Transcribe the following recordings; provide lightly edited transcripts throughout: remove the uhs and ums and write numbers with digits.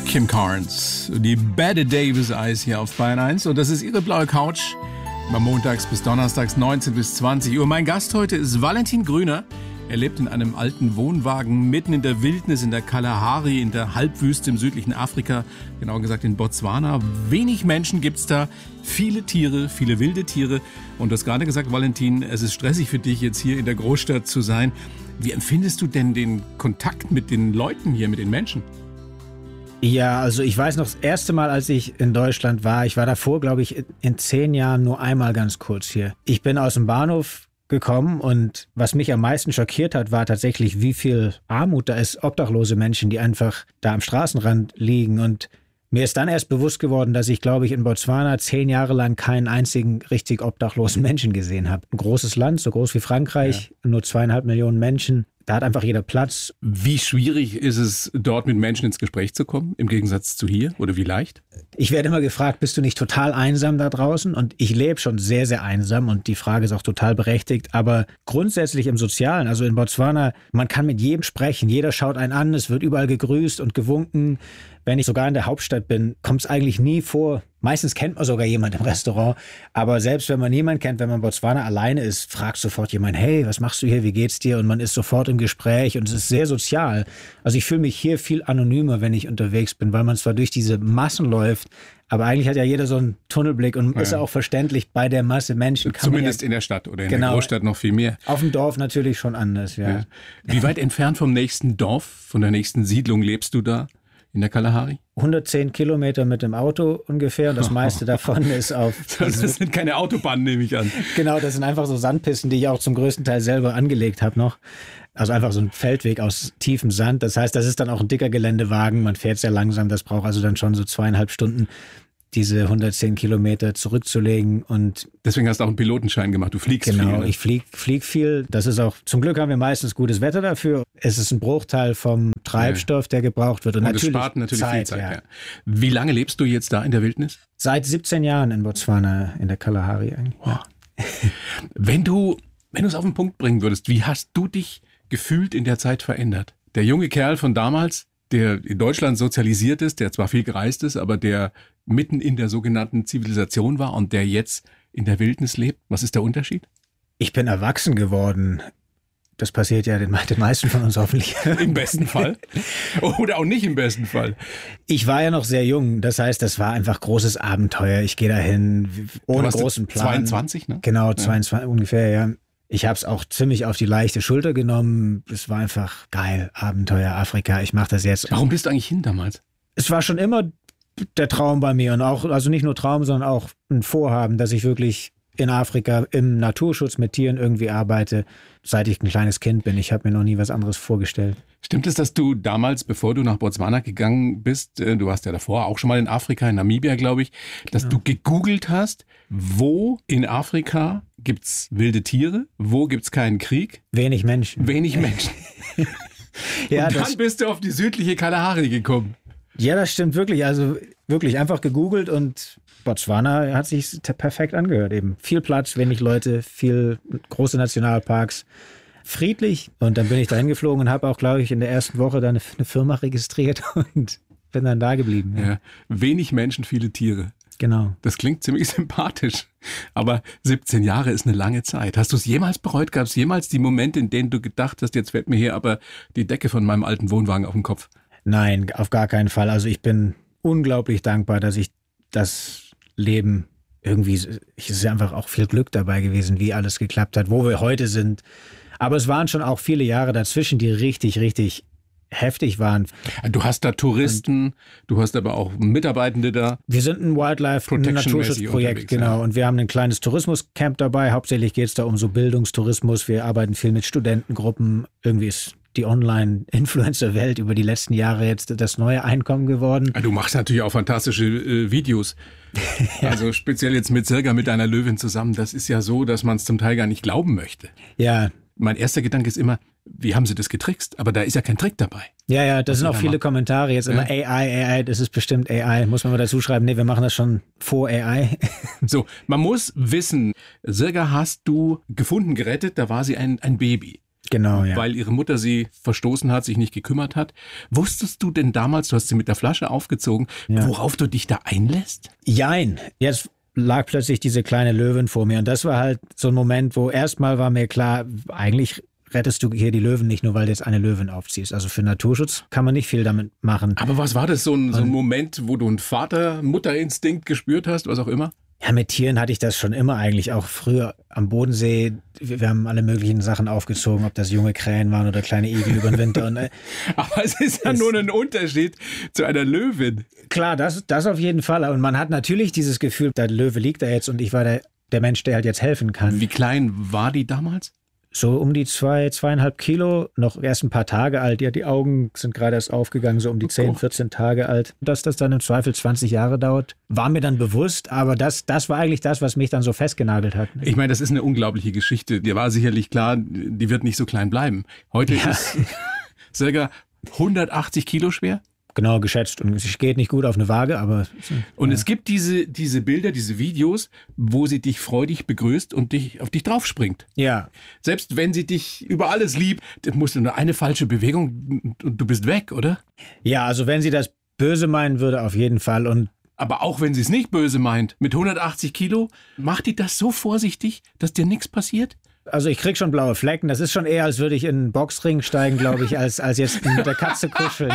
Kim Carnes, die Bette Davis Eyes hier auf Bayern 1 und das ist ihre blaue Couch. Immer montags bis donnerstags 19 bis 20 Uhr. Mein Gast heute ist Valentin Grüner. Er lebt in einem alten Wohnwagen mitten in der Wildnis in der Kalahari, in der Halbwüste im südlichen Afrika, genauer gesagt in Botswana. Wenig Menschen gibt's da, viele Tiere, viele wilde Tiere. Und du hast gerade gesagt, Valentin, es ist stressig für dich, jetzt hier in der Großstadt zu sein. Wie empfindest du denn den Kontakt mit den Leuten hier, mit den Menschen? Ja, also ich weiß noch, das erste Mal, als ich in Deutschland war, ich war davor, glaube ich, in 10 Jahren nur einmal ganz kurz hier. Ich bin aus dem Bahnhof gekommen und was mich am meisten schockiert hat, war tatsächlich, wie viel Armut da ist, obdachlose Menschen, die einfach da am Straßenrand liegen. Und mir ist dann erst bewusst geworden, dass ich, glaube ich, in Botswana 10 Jahre lang keinen einzigen richtig obdachlosen Menschen gesehen habe. Ein großes Land, so groß wie Frankreich, nur 2,5 Millionen Menschen. Da hat einfach jeder Platz. Wie schwierig ist es, dort mit Menschen ins Gespräch zu kommen, im Gegensatz zu hier? Oder wie leicht? Ich werde immer gefragt, bist du nicht total einsam da draußen? Und ich lebe schon sehr, sehr einsam und die Frage ist auch total berechtigt. Aber grundsätzlich im Sozialen, also in Botswana, man kann mit jedem sprechen. Jeder schaut einen an, es wird überall gegrüßt und gewunken. Wenn ich sogar in der Hauptstadt bin, kommt es eigentlich nie vor. Meistens kennt man sogar jemanden im Restaurant. Aber selbst wenn man niemanden kennt, wenn man in Botswana alleine ist, fragt sofort jemand, hey, was machst du hier, wie geht's dir? Und man ist sofort im Gespräch und es ist sehr sozial. Also ich fühle mich hier viel anonymer, wenn ich unterwegs bin, weil man zwar durch diese Massen läuft, aber eigentlich hat ja jeder so einen Tunnelblick und ist auch verständlich, bei der Masse Menschen kann zumindest in der Stadt oder in der Großstadt noch viel mehr. Auf dem Dorf natürlich schon anders, ja. Wie weit entfernt vom nächsten Dorf, von der nächsten Siedlung lebst du da? In der Kalahari? 110 Kilometer mit dem Auto ungefähr und das meiste davon ist auf... Das sind keine Autobahnen, nehme ich an. Genau, das sind einfach so Sandpisten, die ich auch zum größten Teil selber angelegt habe noch. Also einfach so ein Feldweg aus tiefem Sand. Das heißt, das ist dann auch ein dicker Geländewagen. Man fährt sehr langsam, das braucht also dann schon so 2,5 Stunden, diese 110 Kilometer zurückzulegen. Und deswegen hast du auch einen Pilotenschein gemacht. Du fliegst viel. Genau, ich flieg viel. Das ist auch, zum Glück haben wir meistens gutes Wetter dafür. Es ist ein Bruchteil vom Treibstoff, der gebraucht wird. Und es spart natürlich viel Zeit. Ja. Wie lange lebst du jetzt da in der Wildnis? Seit 17 Jahren in Botswana, in der Kalahari eigentlich. Wow. Ja. Wenn du es auf den Punkt bringen würdest, wie hast du dich gefühlt in der Zeit verändert? Der junge Kerl von damals, der in Deutschland sozialisiert ist, der zwar viel gereist ist, aber der mitten in der sogenannten Zivilisation war und der jetzt in der Wildnis lebt. Was ist der Unterschied? Ich bin erwachsen geworden. Das passiert ja den meisten von uns hoffentlich. Im besten Fall. Oder auch nicht im besten Fall. Ich war ja noch sehr jung. Das heißt, das war einfach großes Abenteuer. Ich gehe dahin ohne großen Plan. 22, ne? Genau, 22 ungefähr, ja. Ich habe es auch ziemlich auf die leichte Schulter genommen. Es war einfach geil, Abenteuer, Afrika. Ich mache das jetzt. Warum bist du eigentlich hin damals? Es war schon immer der Traum bei mir und auch, also nicht nur Traum, sondern auch ein Vorhaben, dass ich wirklich in Afrika im Naturschutz mit Tieren irgendwie arbeite, seit ich ein kleines Kind bin. Ich habe mir noch nie was anderes vorgestellt. Stimmt es, dass du damals, bevor du nach Botswana gegangen bist, du warst ja davor auch schon mal in Afrika, in Namibia, glaube ich, dass du gegoogelt hast, wo in Afrika gibt's wilde Tiere, wo gibt's keinen Krieg? Wenig Menschen. Wenig Menschen. Ja, und dann bist du auf die südliche Kalahari gekommen. Ja, das stimmt wirklich. Also wirklich einfach gegoogelt und Botswana hat sich perfekt angehört eben. Viel Platz, wenig Leute, viel große Nationalparks, friedlich. Und dann bin ich dahin geflogen und habe auch, glaube ich, in der ersten Woche dann eine Firma registriert und bin dann da geblieben. Ja. Wenig Menschen, viele Tiere. Genau. Das klingt ziemlich sympathisch, aber 17 Jahre ist eine lange Zeit. Hast du es jemals bereut? Gab es jemals die Momente, in denen du gedacht hast, jetzt fällt mir hier aber die Decke von meinem alten Wohnwagen auf den Kopf? Nein, auf gar keinen Fall. Also ich bin unglaublich dankbar, dass ich das Leben irgendwie, es ist einfach auch viel Glück dabei gewesen, wie alles geklappt hat, wo wir heute sind. Aber es waren schon auch viele Jahre dazwischen, die richtig, richtig heftig waren. Du hast da Touristen, du hast aber auch Mitarbeitende da. Wir sind ein Wildlife-Naturschutzprojekt, genau. Ja. Und wir haben ein kleines Tourismuscamp dabei. Hauptsächlich geht es da um so Bildungstourismus. Wir arbeiten viel mit Studentengruppen. Irgendwie ist die Online-Influencer-Welt über die letzten Jahre jetzt das neue Einkommen geworden. Du machst natürlich auch fantastische Videos. Ja. Also speziell jetzt mit Sirga, mit deiner Löwin zusammen. Das ist ja so, dass man es zum Teil gar nicht glauben möchte. Ja. Mein erster Gedanke ist immer, wie haben sie das getrickst? Aber da ist ja kein Trick dabei. Ja, das sind auch viele Kommentare. Jetzt immer AI, das ist bestimmt AI. Muss man mal dazu schreiben, nee, wir machen das schon vor AI. So, man muss wissen, Sirga hast du gefunden, gerettet, da war sie ein Baby. Genau, ja. Weil ihre Mutter sie verstoßen hat, sich nicht gekümmert hat. Wusstest du denn damals, du hast sie mit der Flasche aufgezogen, worauf du dich da einlässt? Jein. Jetzt lag plötzlich diese kleine Löwin vor mir und das war halt so ein Moment, wo erstmal war mir klar, eigentlich rettest du hier die Löwen nicht nur, weil du jetzt eine Löwin aufziehst. Also für Naturschutz kann man nicht viel damit machen. Aber was war das, so ein Moment, wo du einen Vater-Mutter-Instinkt gespürt hast, was auch immer? Ja, mit Tieren hatte ich das schon immer eigentlich, auch früher am Bodensee. Wir haben alle möglichen Sachen aufgezogen, ob das junge Krähen waren oder kleine Igel über den Winter. Und, aber es ist ja nur ein Unterschied zu einer Löwin. Klar, das auf jeden Fall. Und man hat natürlich dieses Gefühl, der Löwe liegt da jetzt und ich war der Mensch, der halt jetzt helfen kann. Wie klein war die damals? So um die 2,5 Kilo, noch erst ein paar Tage alt. Ja, die Augen sind gerade erst aufgegangen, so um die 10, 14 Tage alt. Dass das dann im Zweifel 20 Jahre dauert, war mir dann bewusst. Aber das war eigentlich das, was mich dann so festgenagelt hat. Ich meine, das ist eine unglaubliche Geschichte. Dir war sicherlich klar, die wird nicht so klein bleiben. Heute ist circa 180 Kilo schwer. Genau, geschätzt. Und es geht nicht gut auf eine Waage, aber... Und es gibt diese Bilder, diese Videos, wo sie dich freudig begrüßt und auf dich draufspringt. Ja. Selbst wenn sie dich über alles liebt, musst du nur eine falsche Bewegung und du bist weg, oder? Ja, also wenn sie das böse meinen würde, auf jeden Fall. Aber auch wenn sie es nicht böse meint, mit 180 Kilo, macht die das so vorsichtig, dass dir nichts passiert? Also ich krieg schon blaue Flecken. Das ist schon eher, als würde ich in einen Boxring steigen, glaube ich, als jetzt mit der Katze kuscheln.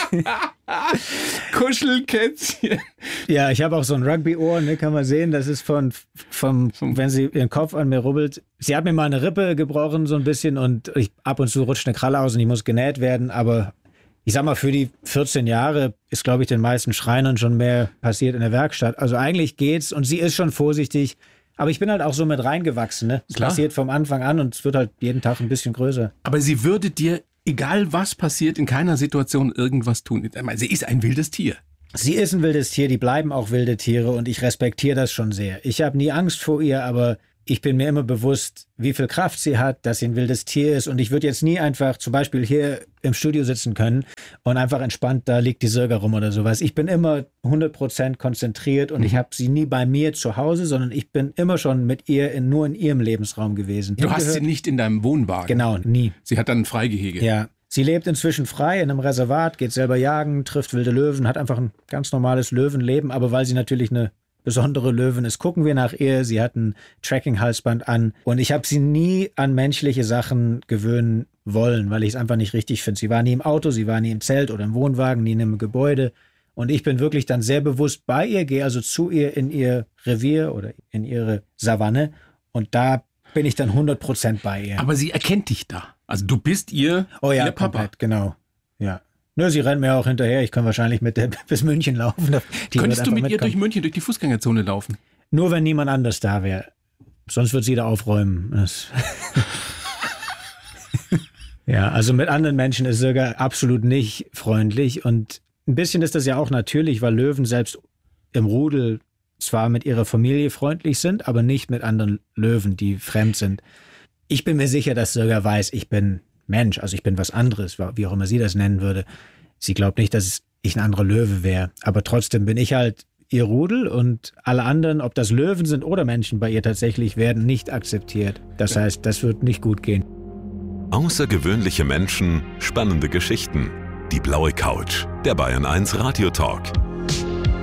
Kuschelkätzchen. Ja, ich habe auch so ein Rugby-Ohr, ne, kann man sehen. Das ist wenn sie ihren Kopf an mir rubbelt. Sie hat mir mal eine Rippe gebrochen so ein bisschen und ab und zu rutscht eine Kralle aus und ich muss genäht werden. Aber ich sag mal, für die 14 Jahre ist, glaube ich, den meisten Schreinern schon mehr passiert in der Werkstatt. Also eigentlich geht's und sie ist schon vorsichtig. Aber ich bin halt auch so mit reingewachsen. Ne? Es passiert vom Anfang an und es wird halt jeden Tag ein bisschen größer. Aber sie würde dir, egal was passiert, in keiner Situation irgendwas tun. Ich meine, sie ist ein wildes Tier. Sie ist ein wildes Tier, die bleiben auch wilde Tiere und ich respektiere das schon sehr. Ich habe nie Angst vor ihr, aber ich bin mir immer bewusst, wie viel Kraft sie hat, dass sie ein wildes Tier ist. Und ich würde jetzt nie einfach zum Beispiel hier im Studio sitzen können und einfach entspannt, da liegt die Sirga rum oder sowas. Ich bin immer 100% konzentriert und ich habe sie nie bei mir zu Hause, sondern ich bin immer schon mit ihr nur in ihrem Lebensraum gewesen. Du hast sie nicht in deinem Wohnwagen? Genau, nie. Sie hat dann ein Freigehege? Ja. Sie lebt inzwischen frei in einem Reservat, geht selber jagen, trifft wilde Löwen, hat einfach ein ganz normales Löwenleben. Aber weil sie natürlich eine besondere Löwin ist, gucken wir nach ihr. Sie hat ein Tracking-Halsband an und ich habe sie nie an menschliche Sachen gewöhnen wollen, weil ich es einfach nicht richtig finde. Sie war nie im Auto, sie war nie im Zelt oder im Wohnwagen, nie in einem Gebäude und ich bin wirklich dann sehr bewusst bei ihr, gehe also zu ihr in ihr Revier oder in ihre Savanne und da bin ich dann 100% bei ihr. Aber sie erkennt dich da. Also du bist ihr Papa. Komplett, genau. Ja. Nö, sie rennt mir auch hinterher. Ich kann wahrscheinlich mit der bis München laufen. Könntest du mit ihr durch München, durch die Fußgängerzone laufen? Nur wenn niemand anders da wäre. Sonst wird sie da aufräumen. Ja, also mit anderen Menschen ist Sirga absolut nicht freundlich. Und ein bisschen ist das ja auch natürlich, weil Löwen selbst im Rudel zwar mit ihrer Familie freundlich sind, aber nicht mit anderen Löwen, die fremd sind. Ich bin mir sicher, dass Sirga weiß, ich bin Mensch, also ich bin was anderes, wie auch immer sie das nennen würde. Sie glaubt nicht, dass ich ein anderer Löwe wäre, aber trotzdem bin ich halt ihr Rudel und alle anderen, ob das Löwen sind oder Menschen bei ihr tatsächlich, werden nicht akzeptiert. Das heißt, das wird nicht gut gehen. Außergewöhnliche Menschen, spannende Geschichten. Die blaue Couch, der Bayern 1 Radio Talk.